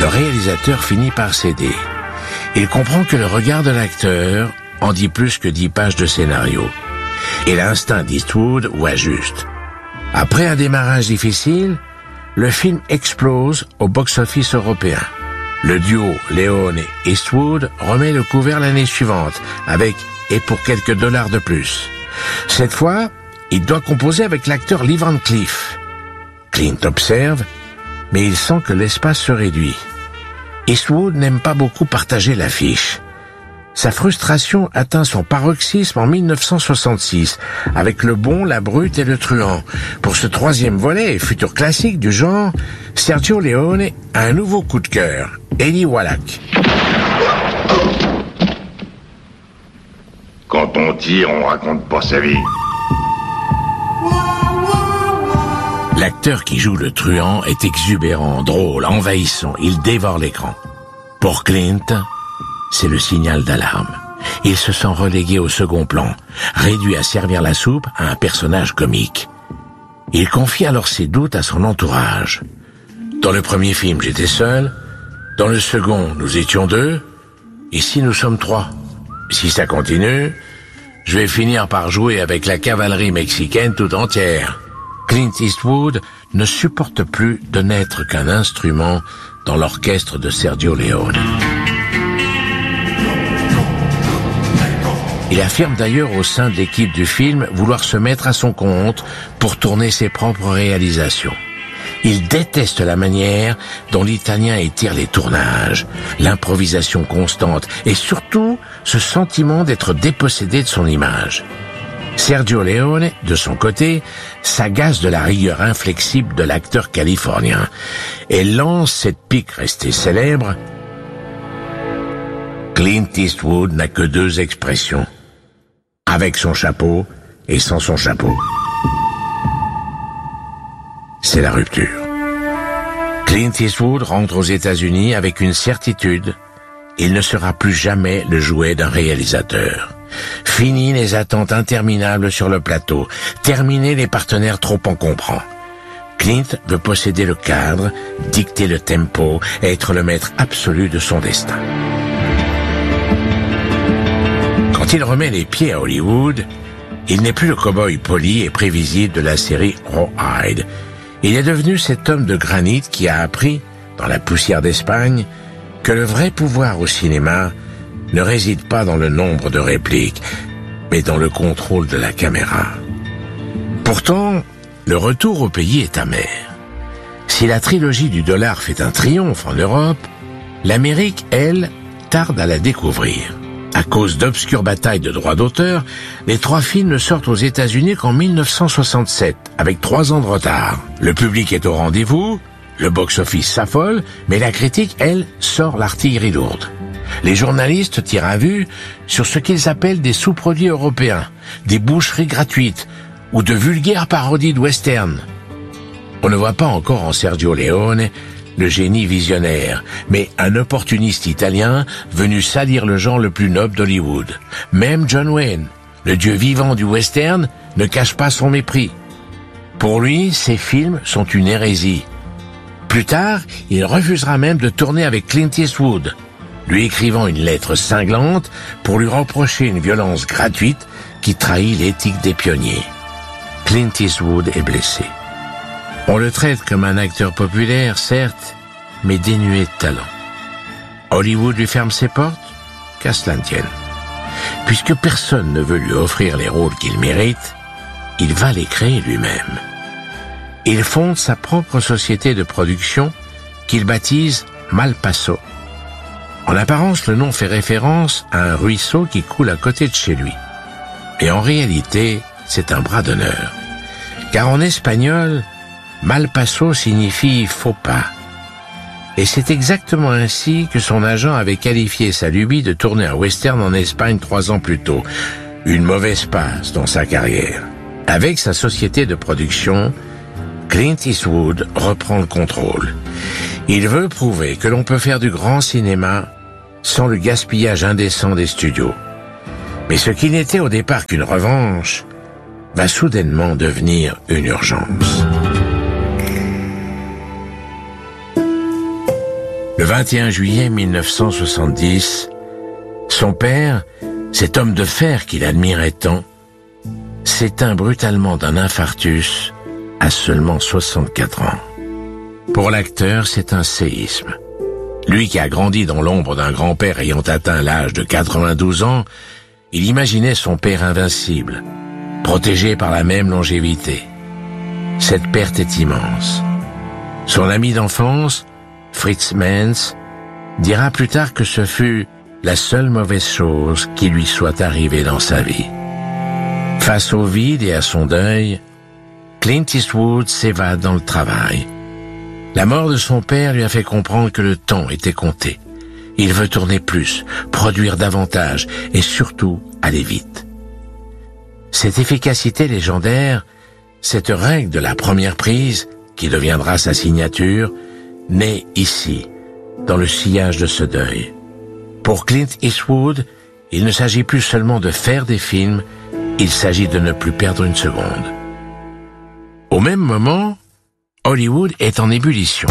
le réalisateur finit par céder. Il comprend que le regard de l'acteur en dit plus que 10 pages de scénario. Et l'instinct d'Eastwood voit juste. Après un démarrage difficile, le film explose au box-office européen. Le duo Leone-Eastwood remet le couvert l'année suivante, avec et pour quelques dollars de plus. Cette fois, il doit composer avec l'acteur Lee Van Cleef. Clint observe, mais il sent que l'espace se réduit. Eastwood n'aime pas beaucoup partager l'affiche. Sa frustration atteint son paroxysme en 1966, avec Le Bon, la Brute et le Truand. Pour ce 3e volet, futur classique du genre, Sergio Leone a un nouveau coup de cœur, Eli Wallach. Quand on tire, on raconte pas sa vie. L'acteur qui joue le truand est exubérant, drôle, envahissant. Il dévore l'écran. Pour Clint, c'est le signal d'alarme. Il se sent relégué au second plan, réduit à servir la soupe à un personnage comique. Il confie alors ses doutes à son entourage. Dans le premier film, j'étais seul. Dans le second, nous étions 2. Ici, nous sommes 3. Si ça continue, je vais finir par jouer avec la cavalerie mexicaine tout entière. Clint Eastwood ne supporte plus de n'être qu'un instrument dans l'orchestre de Sergio Leone. Il affirme d'ailleurs au sein de l'équipe du film vouloir se mettre à son compte pour tourner ses propres réalisations. Il déteste la manière dont l'Italien étire les tournages, l'improvisation constante et surtout ce sentiment d'être dépossédé de son image. Sergio Leone, de son côté, s'agace de la rigueur inflexible de l'acteur californien et lance cette pique restée célèbre. Clint Eastwood n'a que 2 expressions. Avec son chapeau et sans son chapeau. C'est la rupture. Clint Eastwood rentre aux États-Unis avec une certitude. Il ne sera plus jamais le jouet d'un réalisateur. Fini les attentes interminables sur le plateau. Terminé les partenaires trop encombrants. Clint veut posséder le cadre, dicter le tempo et être le maître absolu de son destin. Quand il remet les pieds à Hollywood, il n'est plus le cow-boy poli et prévisible de la série Rawhide. Il est devenu cet homme de granit qui a appris, dans la poussière d'Espagne, que le vrai pouvoir au cinéma ne réside pas dans le nombre de répliques, mais dans le contrôle de la caméra. Pourtant, le retour au pays est amer. Si la trilogie du dollar fait un triomphe en Europe, l'Amérique, elle, tarde à la découvrir. À cause d'obscures batailles de droits d'auteur, les 3 films ne sortent aux États-Unis qu'en 1967, avec 3 ans de retard. Le public est au rendez-vous, le box-office s'affole, mais la critique, elle, sort l'artillerie lourde. Les journalistes tirent à vue sur ce qu'ils appellent des sous-produits européens, des boucheries gratuites ou de vulgaires parodies de western. On ne voit pas encore en Sergio Leone le génie visionnaire, mais un opportuniste italien venu salir le genre le plus noble d'Hollywood. Même John Wayne, le dieu vivant du western, ne cache pas son mépris. Pour lui, ces films sont une hérésie. Plus tard, il refusera même de tourner avec Clint Eastwood, lui écrivant une lettre cinglante pour lui reprocher une violence gratuite qui trahit l'éthique des pionniers. Clint Eastwood est blessé. On le traite comme un acteur populaire, certes, mais dénué de talent. Hollywood lui ferme ses portes, qu'à cela ne tienne. Puisque personne ne veut lui offrir les rôles qu'il mérite, il va les créer lui-même. Il fonde sa propre société de production qu'il baptise Malpaso. En apparence, le nom fait référence à un ruisseau qui coule à côté de chez lui. Mais en réalité, c'est un bras d'honneur. Car en espagnol, Malpaso signifie faux pas. Et c'est exactement ainsi que son agent avait qualifié sa lubie de tourner un western en Espagne 3 ans plus tôt. Une mauvaise passe dans sa carrière. Avec sa société de production, Clint Eastwood reprend le contrôle. Il veut prouver que l'on peut faire du grand cinéma sans le gaspillage indécent des studios. Mais ce qui n'était au départ qu'une revanche va soudainement devenir une urgence. Le 21 juillet 1970, son père, cet homme de fer qu'il admirait tant, s'éteint brutalement d'un infarctus à seulement 64 ans. Pour l'acteur, c'est un séisme. Lui qui a grandi dans l'ombre d'un grand-père ayant atteint l'âge de 92 ans, il imaginait son père invincible, protégé par la même longévité. Cette perte est immense. Son ami d'enfance, Fritz Menz, dira plus tard que ce fut la seule mauvaise chose qui lui soit arrivée dans sa vie. Face au vide et à son deuil, Clint Eastwood s'évade dans le travail. La mort de son père lui a fait comprendre que le temps était compté. Il veut tourner plus, produire davantage et surtout aller vite. Cette efficacité légendaire, cette règle de la première prise, qui deviendra sa signature, naît ici, dans le sillage de ce deuil. Pour Clint Eastwood, il ne s'agit plus seulement de faire des films, il s'agit de ne plus perdre une seconde. Au même moment, Hollywood est en ébullition.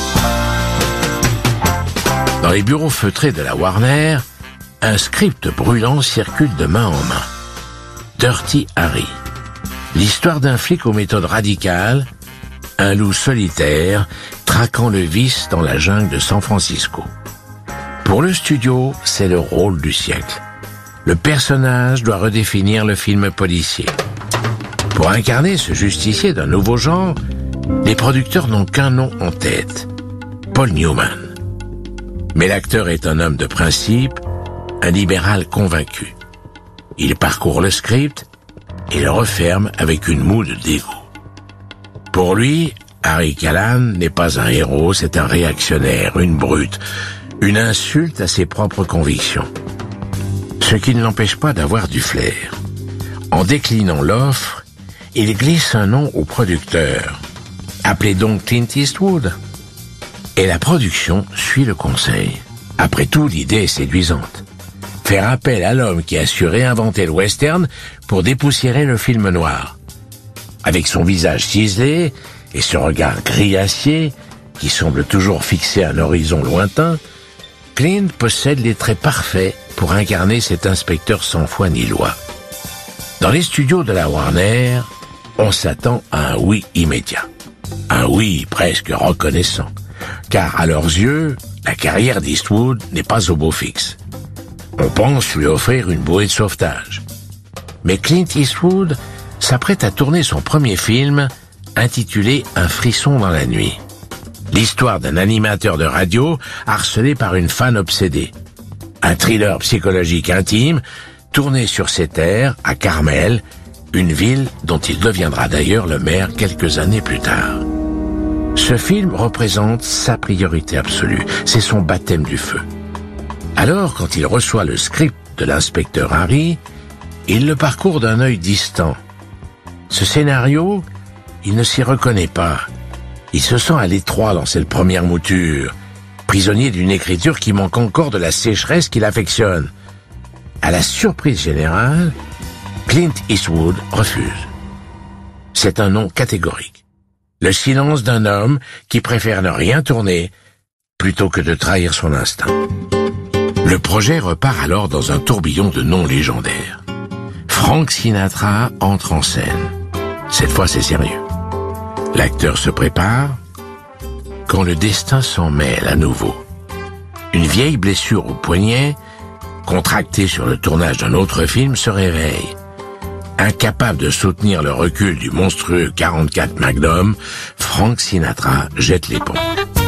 Dans les bureaux feutrés de la Warner, un script brûlant circule de main en main. Dirty Harry. L'histoire d'un flic aux méthodes radicales, un loup solitaire traquant le vice dans la jungle de San Francisco. Pour le studio, c'est le rôle du siècle. Le personnage doit redéfinir le film policier. Pour incarner ce justicier d'un nouveau genre, les producteurs n'ont qu'un nom en tête, Paul Newman. Mais l'acteur est un homme de principe, un libéral convaincu. Il parcourt le script et le referme avec une moue de dégoût. Pour lui, Harry Callan n'est pas un héros, c'est un réactionnaire, une brute, une insulte à ses propres convictions. Ce qui ne l'empêche pas d'avoir du flair. En déclinant l'offre, il glisse un nom au producteur. Appelez donc Clint Eastwood. Et la production suit le conseil. Après tout, l'idée est séduisante. Faire appel à l'homme qui a su réinventer le western pour dépoussiérer le film noir. Avec son visage ciselé et ce regard gris acier qui semble toujours fixer un horizon lointain, Clint possède les traits parfaits pour incarner cet inspecteur sans foi ni loi. Dans les studios de la Warner, on s'attend à un oui immédiat. Un oui presque reconnaissant. Car à leurs yeux, la carrière d'Eastwood n'est pas au beau fixe. On pense lui offrir une bouée de sauvetage. Mais Clint Eastwood s'apprête à tourner son premier film intitulé « Un frisson dans la nuit ». L'histoire d'un animateur de radio harcelé par une fan obsédée. Un thriller psychologique intime tourné sur ses terres à Carmel, une ville dont il deviendra d'ailleurs le maire quelques années plus tard. Ce film représente sa priorité absolue, c'est son baptême du feu. Alors, quand il reçoit le script de l'inspecteur Harry, il le parcourt d'un œil distant. Ce scénario, il ne s'y reconnaît pas. Il se sent à l'étroit dans cette première mouture, prisonnier d'une écriture qui manque encore de la sécheresse qu'il affectionne. À la surprise générale, Clint Eastwood refuse. C'est un non catégorique. Le silence d'un homme qui préfère ne rien tourner plutôt que de trahir son instinct. Le projet repart alors dans un tourbillon de noms légendaires. Frank Sinatra entre en scène. Cette fois, c'est sérieux. L'acteur se prépare quand le destin s'en mêle à nouveau. Une vieille blessure au poignet, contractée sur le tournage d'un autre film, se réveille. Incapable de soutenir le recul du monstrueux 44 Magnum, Frank Sinatra jette l'éponge.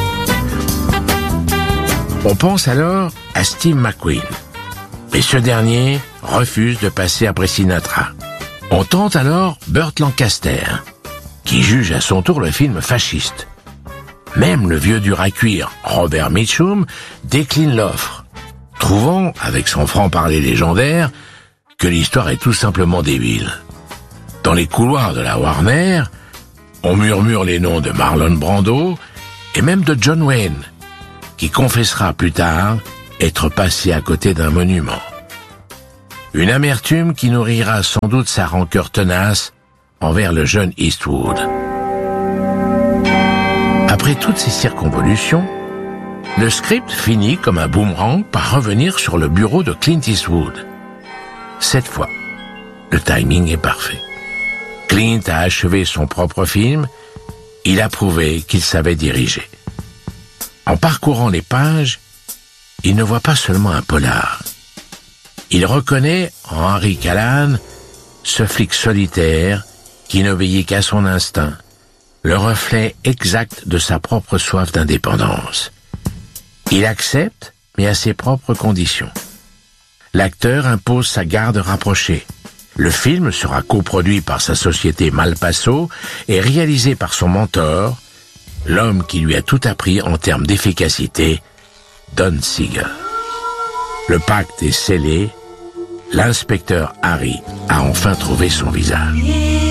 On pense alors à Steve McQueen, mais ce dernier refuse de passer après Sinatra. On tente alors Burt Lancaster, qui juge à son tour le film fasciste. Même le vieux dur à cuire, Robert Mitchum, décline l'offre, trouvant, avec son franc-parler légendaire, que l'histoire est tout simplement débile. Dans les couloirs de la Warner, on murmure les noms de Marlon Brando et même de John Wayne, qui confessera plus tard être passé à côté d'un monument. Une amertume qui nourrira sans doute sa rancœur tenace envers le jeune Eastwood. Après toutes ces circonvolutions, Le script finit comme un boomerang par revenir sur le bureau de Clint Eastwood. Cette fois, le timing est parfait. Clint a achevé son propre film, il a prouvé qu'il savait diriger. En parcourant les pages, il ne voit pas seulement un polar. Il reconnaît en Henry Callahan ce flic solitaire qui n'obéit qu'à son instinct, le reflet exact de sa propre soif d'indépendance. Il accepte, mais à ses propres conditions. L'acteur impose sa garde rapprochée. Le film sera coproduit par sa société Malpaso et réalisé par son mentor, l'homme qui lui a tout appris en termes d'efficacité, Don Siegel. Le pacte est scellé, l'inspecteur Harry a enfin trouvé son visage.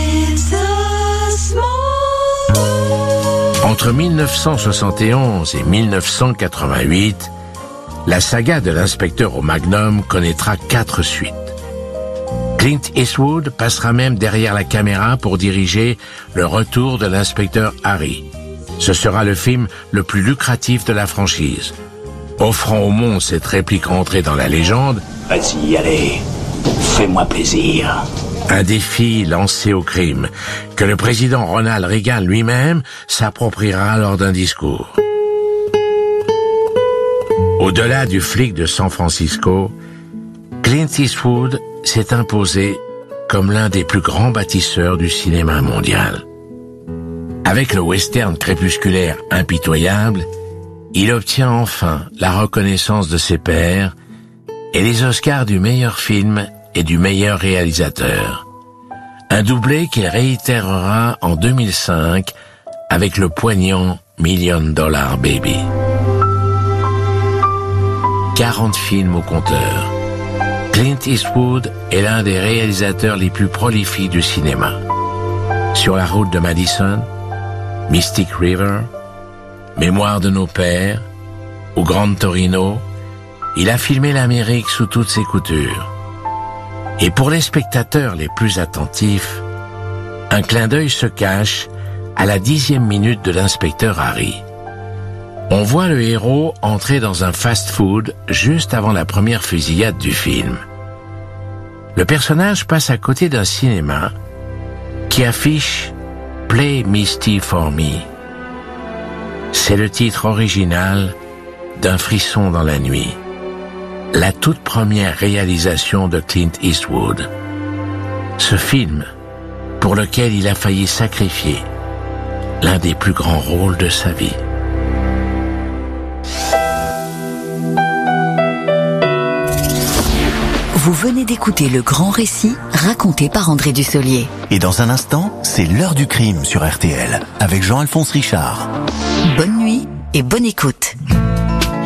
Entre 1971 et 1988, la saga de l'inspecteur au Magnum connaîtra 4 suites. Clint Eastwood passera même derrière la caméra pour diriger le retour de l'inspecteur Harry. Ce sera le film le plus lucratif de la franchise. Offrant au monde cette réplique entrée dans la légende, « Vas-y, allez, fais-moi plaisir ». Un défi lancé au crime, que le président Ronald Reagan lui-même s'appropriera lors d'un discours. Au-delà du flic de San Francisco, Clint Eastwood s'est imposé comme l'un des plus grands bâtisseurs du cinéma mondial. Avec le western crépusculaire impitoyable, il obtient enfin la reconnaissance de ses pairs et les Oscars du meilleur film et du meilleur réalisateur. Un doublé qu'il réitérera en 2005 avec le poignant $1 Million Baby. 40 films au compteur. Clint Eastwood est l'un des réalisateurs les plus prolifiques du cinéma. Sur la route de Madison, Mystic River, Mémoire de nos pères, ou Grand Torino, il a filmé l'Amérique sous toutes ses coutures. Et pour les spectateurs les plus attentifs, un clin d'œil se cache à la 10e minute de l'inspecteur Harry. On voit le héros entrer dans un fast-food juste avant la première fusillade du film. Le personnage passe à côté d'un cinéma qui affiche « Play Misty for Me ». C'est le titre original d'Un frisson dans la nuit, la toute première réalisation de Clint Eastwood. Ce film, pour lequel il a failli sacrifier l'un des plus grands rôles de sa vie. Vous venez d'écouter le grand récit raconté par André Dussolier. Et dans un instant, c'est l'heure du crime sur RTL avec Jean-Alphonse Richard. Bonne nuit et bonne écoute.